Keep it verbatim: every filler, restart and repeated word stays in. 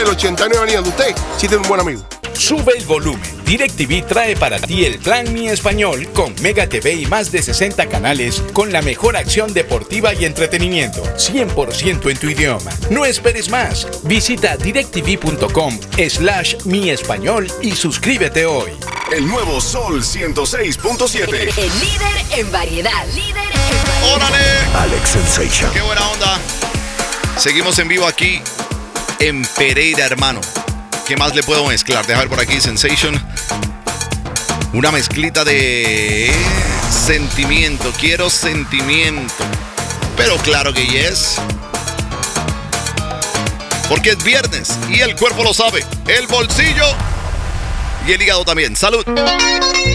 del ochenta y nueve Avenida de usted. Sí, tiene un buen amigo. Sube el volumen. DirecTV trae para ti el plan Mi Español con Mega T V y más de sesenta canales con la mejor acción deportiva y entretenimiento. cien por ciento en tu idioma. No esperes más. Visita directv.com slash Mi Español y suscríbete hoy. El nuevo Sol ciento seis punto siete. El, el líder en variedad. Líder en variedad. ¡Órale! Alex Sensation. ¡Qué buena onda! Seguimos en vivo aquí en Pereira, hermano. ¿Qué más le puedo mezclar? Deja ver por aquí, Sensation. Una mezclita de sentimiento. Quiero sentimiento. Pero claro que yes. Porque es viernes y el cuerpo lo sabe. El bolsillo y el hígado también. ¡Salud!